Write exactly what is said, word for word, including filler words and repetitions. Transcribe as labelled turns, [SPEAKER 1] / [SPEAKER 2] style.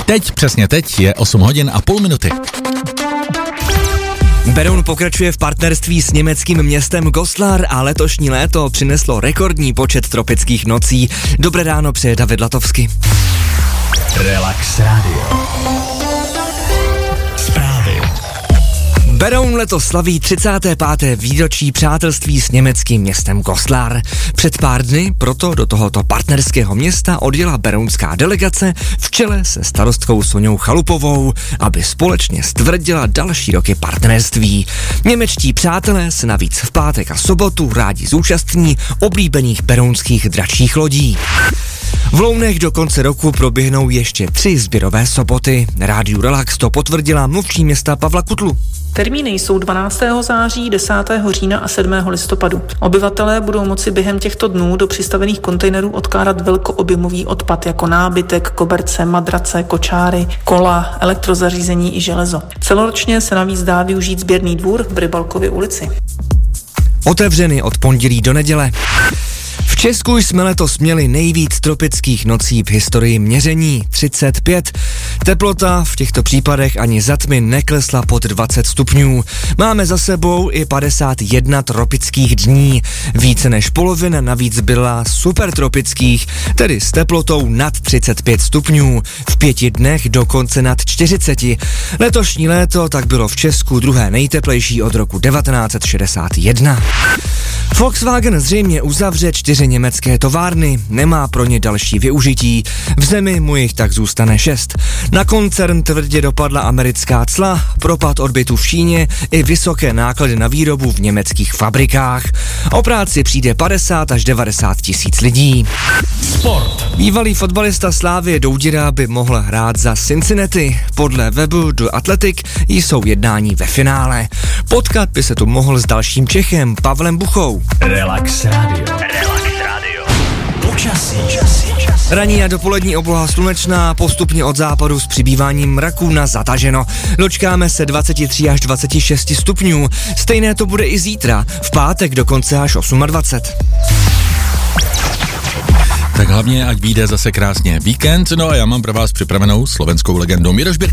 [SPEAKER 1] Teď, přesně teď, je osm hodin a půl minuty.
[SPEAKER 2] Beroun pokračuje v partnerství s německým městem Goslar a letošní léto přineslo rekordní počet tropických nocí. Dobré ráno přeje David Latovsky.
[SPEAKER 1] Relax Radio. Zprávy.
[SPEAKER 2] Beroun letos slaví třicáté páté výročí přátelství s německým městem Goslar. Před pár dny proto do tohoto partnerského města odjela berounská delegace v čele se starostkou Soňou Chalupovou, aby společně stvrdila další roky partnerství. Němečtí přátelé se navíc v pátek a sobotu rádi zúčastní oblíbených berounských dračích lodí. V Lounech do konce roku proběhnou ještě tři sběrové soboty. Rádiu Relax to potvrdila mluvčí města Pavla Kutlu.
[SPEAKER 3] Termíny jsou dvanáctého září, desátého října a sedmého listopadu. Obyvatelé budou moci během těchto dnů do přistavených kontejnerů odkládat velkoobjemový odpad jako nábytek, koberce, madrace, kočáry, kola, elektrozařízení i železo. Celoročně se navíc dá využít sběrný dvůr v Rybalkově ulici.
[SPEAKER 2] Otevřeny od pondělí do neděle. V Česku jsme letos měli nejvíc tropických nocí v historii měření, třicet pět. Teplota v těchto případech ani za tmy neklesla pod dvacet stupňů. Máme za sebou i padesát jedna tropických dní. Více než polovina navíc byla supertropických, tedy s teplotou nad třicet pět stupňů. V pěti dnech dokonce nad čtyřicet. Letošní léto tak bylo v Česku druhé nejteplejší od roku devatenáct set šedesát jedna. Volkswagen zřejmě uzavře čtyři německé továrny, nemá pro ně další využití. V zemi mu jich tak zůstane šest. Na koncern tvrdě dopadla americká cla, propad odbytu v Číně i vysoké náklady na výrobu v německých fabrikách. O práci přijde padesát až devadesát tisíc lidí.
[SPEAKER 1] Sport.
[SPEAKER 2] Bývalý fotbalista Slavie Douděra by mohl hrát za Cincinnati. Podle webu The Athletic jsou jednání ve finále. Potkat by se tu mohl s dalším Čechem, Pavlem Buchou.
[SPEAKER 1] Relax Radio. Relax Radio. Počasí.
[SPEAKER 2] Ranní a dopolední obloha slunečná, postupně od západu s přibýváním mraků na zataženo. Dočkáme se dvacet tři až dvacet šest stupňů. Stejné to bude i zítra, v pátek dokonce až dvacet osm.
[SPEAKER 1] Tak hlavně, ať vyjde zase krásně víkend, no a já mám pro vás připravenou slovenskou legendu. Miroš